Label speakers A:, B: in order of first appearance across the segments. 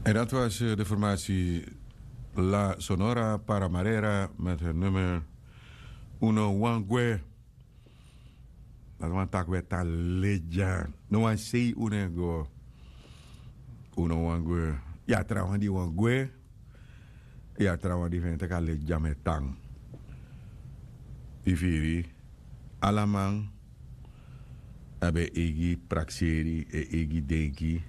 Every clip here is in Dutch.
A: En dat was de formatie La Sonora Paramarera met het nummer Uno Wangwe. Dat was tak we ta leja. No one say unego. Uno Wangwe. Ja, trouwens die Wangwe. Ja, trouwens die vindt ik al leja met tang. Ifiri. Alamang. Abe egi praxeri e egi denki.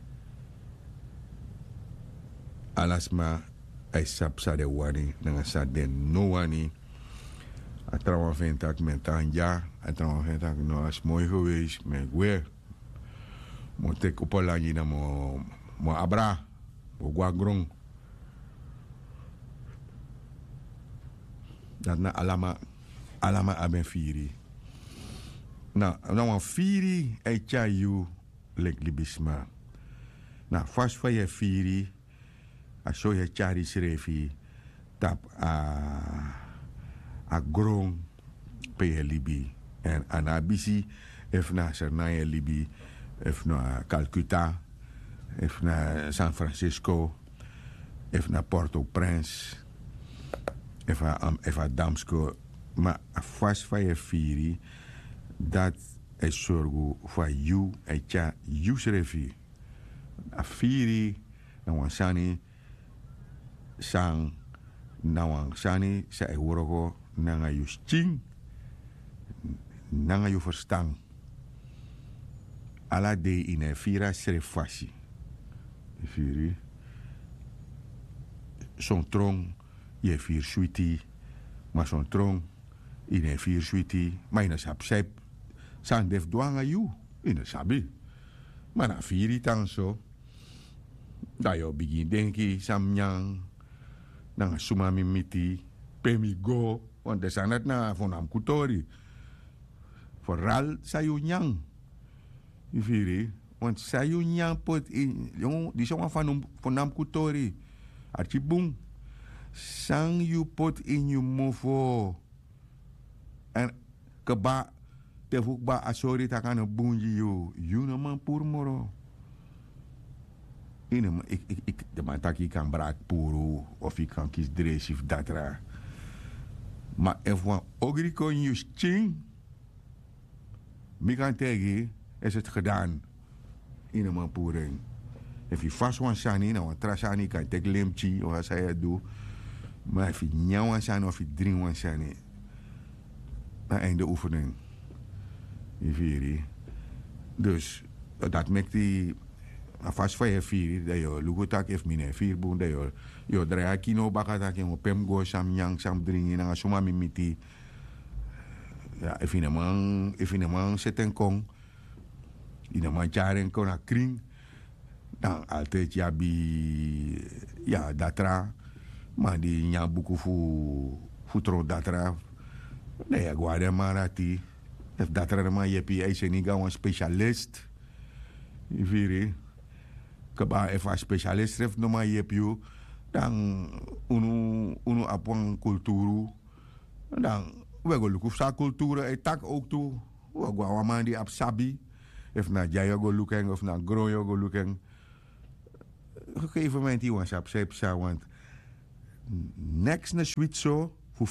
A: Alasma ay sapsa de wani nanga sa den no wani. A trouwens vind ik met tanja. A trouwens vind ik no as mooi geweest met weer. Moet ik op een landje naar mo abra. Mo guagrong. Dat na alama aben firi. Nou een firi ay chayu lek libisma. Nou vast van je firi. A so je chari srefi tap a grong pe je libi. En anabisi if na Sernaye libi, if na Calcutta, if na San Francisco, if na Port-au-Prince, if a Damsko. Maar vast van je firi, dat is zorgen voor you en tja you srefi. A firi, na wansani, sang nawang sani sa eworogo nanga yu ching nanga yu verstang ala de in e fira srefasi firi son trong ye fir sweetie maar son trong in e fir sweetie maar in sap sep sang def douanga yu in sabi maar na firi tanso da yo begin denki samnyang nang sumami miti pemigo want de sanat na vonam kutori vooral sayunyang ifiri want sayunyang pot in yung di siya van vonam kutori archibung sang you pot in you mofo en keba tevuk ba asori takana bunji you naman purmoro. Ik de man tak ik kan braak puro of ik kan kies dresif datra. Maar even ogri kon je ching. Mi kan tegen is het gedaan in een man puring. If je vast wan sani na wan trasani kan tek lemchi of as hij doe. Maar if je nyauw wan sani of je drink wan sani. Na einde oefening. Dus dat maakt die vast van je vier, dat je lugutak heeft mine vier boen, dat je draai kino bakatak en pem go sam yang sam dringi na suma mimiti. Ja, if in man zitten kon, in een man jaren kon a kring, dan altijd ja bi ja datra, maar die nya buku fu tro datra, nee ja guarda marati, if datra ma yepi ai seniga een specialist, viri. Kaba eva specialist ref no ma yepio dan unu apang kulturu dan we go luku sa kultura e tak ook toe we go amandi ap sabi if na jaya go looking of na groyo go looking gegeven moment die was op sepsa want next na switso voor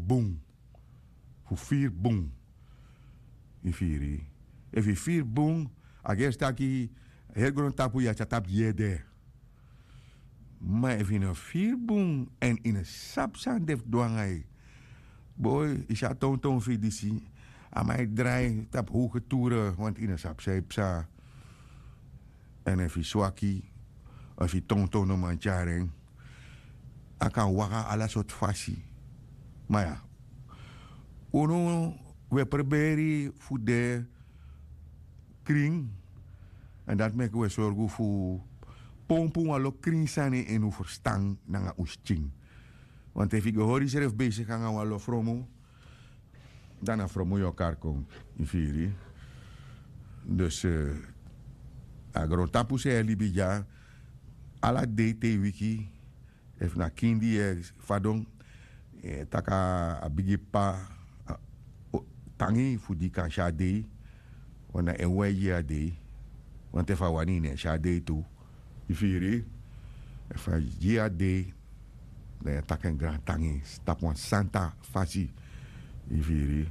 A: vier boom ifiri if je vier boom ages taki heel groot tapu ja tap jede. Maar even een vierboom en in een sapsan def douangai. Boy, is ja ton vidisi. Aan mij draai tap hoge toeren, want in een sapsepsa. En even swaki, of je ton no mancharing. Akan waka ala soort fasi. Maar ja, uno we proberen voor de kring. En dat maken we zorgen voor pompen aan de kringsani en hoe verstand naar ons ching. Want als ik hoor is er bezig gaan we fromo, dan fromo je elkaar kom in vieri. Dus agro tapu se libija ala DT wiki if na kindi fadong taka abigi pa tangi fudi kan shade wana enwe ya de want if I want in shade too ifiri Van dia de, dan tak en grand tangi, stap wan santa fasi, ifiri.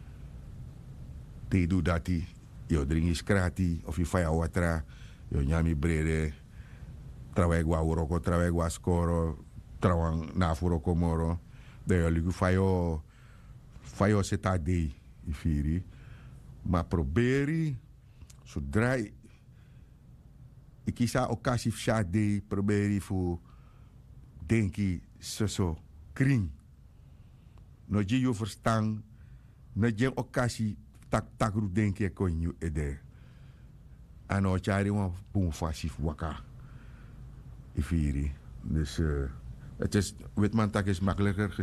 A: Te do dati, yo dringi skrati, of je faya watra, yo nyami brede, traweg wa uroko, traweg wa skoro, trawang na furoko moro, de yo ligu fayo seta de, ifiri. Maar proberi, zodra ik kisa occasie fsa de, proberi voor denki so kring. No je yo verstaan, no je occasie tak ru denki kon je ede. Ano chari wan boom fasif waka. Ifiri. Dus het is, Witman tak is makkelijker